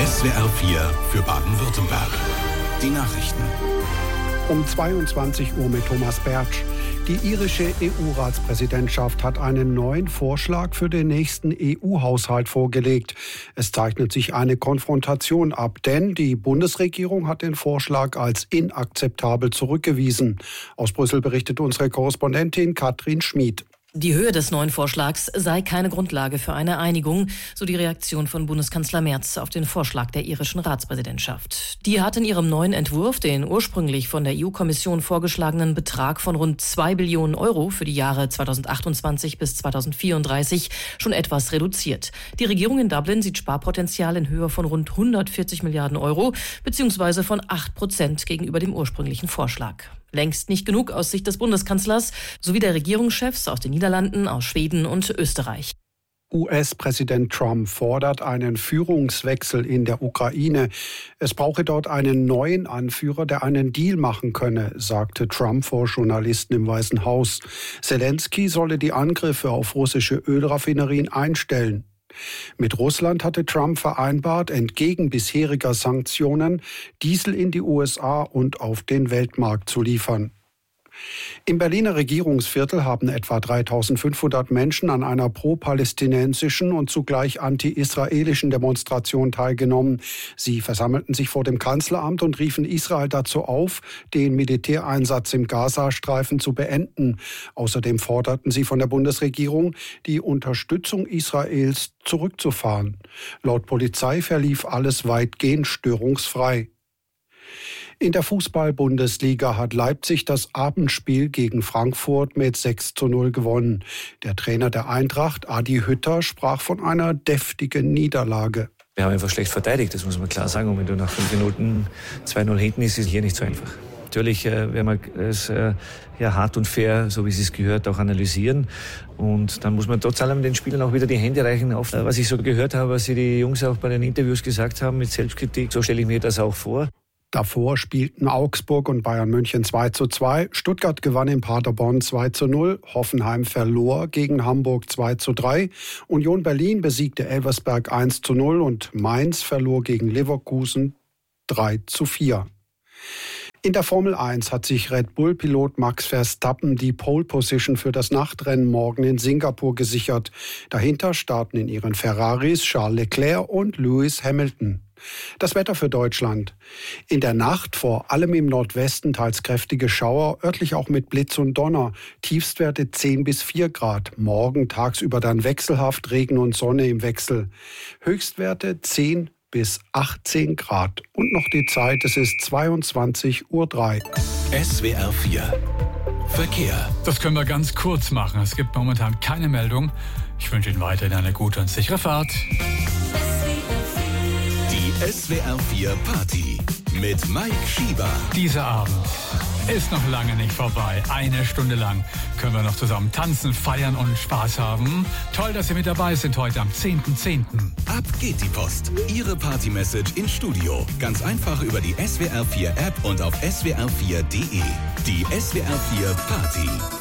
SWR 4 für Baden-Württemberg. Die Nachrichten. Um 22 Uhr mit Thomas Bertsch. Die irische EU-Ratspräsidentschaft hat einen neuen Vorschlag für den nächsten EU-Haushalt vorgelegt. Es zeichnet sich eine Konfrontation ab, denn die Bundesregierung hat den Vorschlag als inakzeptabel zurückgewiesen. Aus Brüssel berichtet unsere Korrespondentin Katrin Schmid. Die Höhe des neuen Vorschlags sei keine Grundlage für eine Einigung, so die Reaktion von Bundeskanzler Merz auf den Vorschlag der irischen Ratspräsidentschaft. Die hat in ihrem neuen Entwurf den ursprünglich von der EU-Kommission vorgeschlagenen Betrag von rund 2 Billionen Euro für die Jahre 2028 bis 2034 schon etwas reduziert. Die Regierung in Dublin sieht Sparpotenzial in Höhe von rund 140 Milliarden Euro, beziehungsweise von 8% gegenüber dem ursprünglichen Vorschlag. Längst nicht genug aus Sicht des Bundeskanzlers sowie der Regierungschefs aus den Niederlanden, aus Schweden und Österreich. US-Präsident Trump fordert einen Führungswechsel in der Ukraine. Es brauche dort einen neuen Anführer, der einen Deal machen könne, sagte Trump vor Journalisten im Weißen Haus. Zelensky solle die Angriffe auf russische Ölraffinerien einstellen. Mit Russland hatte Trump vereinbart, entgegen bisheriger Sanktionen Diesel in die USA und auf den Weltmarkt zu liefern. Im Berliner Regierungsviertel haben etwa 3.500 Menschen an einer pro-palästinensischen und zugleich anti-israelischen Demonstration teilgenommen. Sie versammelten sich vor dem Kanzleramt und riefen Israel dazu auf, den Militäreinsatz im Gazastreifen zu beenden. Außerdem forderten sie von der Bundesregierung, die Unterstützung Israels zurückzufahren. Laut Polizei verlief alles weitgehend störungsfrei. In der Fußball-Bundesliga hat Leipzig das Abendspiel gegen Frankfurt mit 6:0 gewonnen. Der Trainer der Eintracht, Adi Hütter, sprach von einer deftigen Niederlage. Wir haben einfach schlecht verteidigt, das muss man klar sagen. Und wenn du nach 5 Minuten 2:0 hinten ist es hier nicht so einfach. Natürlich werden wir es hart und fair, so wie es gehört, auch analysieren. Und dann muss man trotz allem den Spielern auch wieder die Hände reichen. Auf was ich so gehört habe, was die Jungs auch bei den Interviews gesagt haben mit Selbstkritik, so stelle ich mir das auch vor. Davor spielten Augsburg und Bayern München 2:2, Stuttgart gewann in Paderborn 2:0, Hoffenheim verlor gegen Hamburg 2:3, Union Berlin besiegte Elversberg 1:0 und Mainz verlor gegen Leverkusen 3:4. In der Formel 1 hat sich Red Bull-Pilot Max Verstappen die Pole-Position für das Nachtrennen morgen in Singapur gesichert. Dahinter starten in ihren Ferraris Charles Leclerc und Lewis Hamilton. Das Wetter für Deutschland. In der Nacht vor allem im Nordwesten teils kräftige Schauer, örtlich auch mit Blitz und Donner. Tiefstwerte 10 bis 4 Grad. Morgen tagsüber dann wechselhaft Regen und Sonne im Wechsel. Höchstwerte 10 bis 18 Grad. Und noch die Zeit, es ist 22:03 Uhr. SWR 4 Verkehr. Das können wir ganz kurz machen. Es gibt momentan keine Meldung. Ich wünsche Ihnen weiterhin eine gute und sichere Fahrt. Die SWR 4 Party mit Mike Schieber. Dieser Abend ist noch lange nicht vorbei. 1 Stunde lang können wir noch zusammen tanzen, feiern und Spaß haben. Toll, dass Sie mit dabei sind heute am 10.10. Ab geht die Post. Ihre Party-Message ins Studio. Ganz einfach über die SWR 4 App und auf swr4.de. Die SWR 4 Party.